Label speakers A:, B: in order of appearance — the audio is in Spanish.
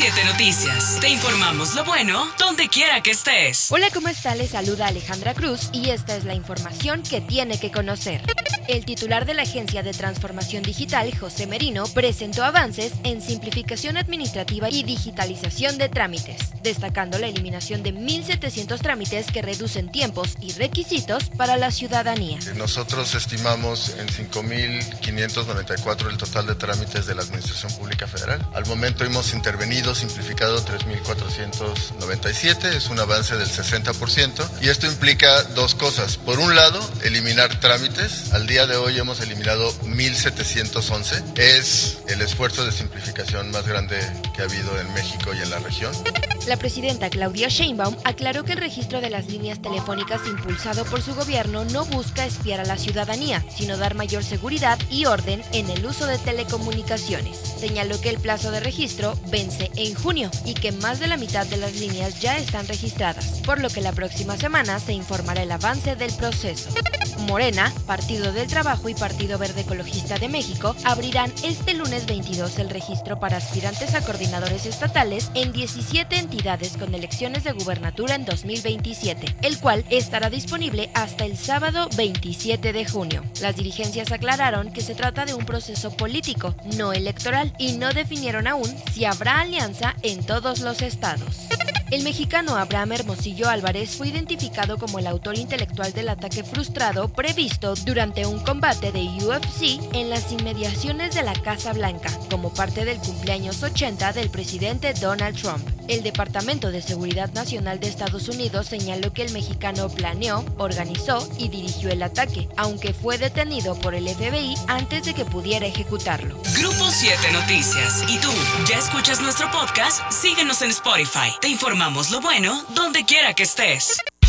A: 7 Noticias. Te informamos lo bueno donde quiera que estés.
B: Hola, ¿cómo está? Les saluda Alejandra Cruz y esta es la información que tiene que conocer. El titular de la Agencia de Transformación Digital, José Merino, presentó avances en simplificación administrativa y digitalización de trámites, destacando la eliminación de 1.700 trámites que reducen tiempos y requisitos para la ciudadanía.
C: Nosotros estimamos en 5.594 el total de trámites de la Administración Pública Federal. Al momento hemos intervenido, simplificado 3.497, es un avance del 60%, y esto implica dos cosas. Por un lado, eliminar trámites. Al día de hoy hemos eliminado 1.711. Es el esfuerzo de simplificación más grande que ha habido en México y en la región.
B: La presidenta Claudia Sheinbaum aclaró que el registro de las líneas telefónicas impulsado por su gobierno no busca espiar a la ciudadanía, sino dar mayor seguridad y orden en el uso de telecomunicaciones. Señaló que el plazo de registro vence en junio y que más de la mitad de las líneas ya están registradas, por lo que la próxima semana se informará el avance del proceso. Morena, Partido del Trabajo y Partido Verde Ecologista de México abrirán este lunes 22 el registro para aspirantes a coordinadores estatales en 17 entidades con elecciones de gubernatura en 2027, el cual estará disponible hasta el sábado 27 de junio. Las dirigencias aclararon que se trata de un proceso político, no electoral, y no definieron aún si habrá alianza en todos los estados. El mexicano Abraham Hermosillo Álvarez fue identificado como el autor intelectual del ataque frustrado previsto durante un combate de UFC en las inmediaciones de la Casa Blanca, como parte del cumpleaños 80 del presidente Donald Trump. El Departamento de Seguridad Nacional de Estados Unidos señaló que el mexicano planeó, organizó y dirigió el ataque, aunque fue detenido por el FBI antes de que pudiera ejecutarlo.
A: Grupo 7 Noticias. ¿Y tú ya escuchas nuestro podcast? Síguenos en Spotify. Te informamos lo bueno donde quiera que estés.